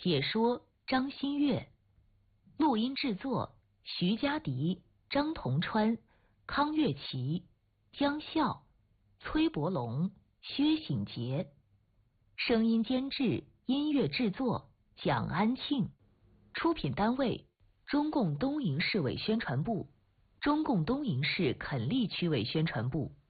解说张馨月，录音制作徐佳迪、张同川、康月琪、江笑、崔伯龙、薛醒杰，声音监制、音乐制作蒋安庆，出品单位中共东营市委宣传部、中共东营市垦利区委宣传部。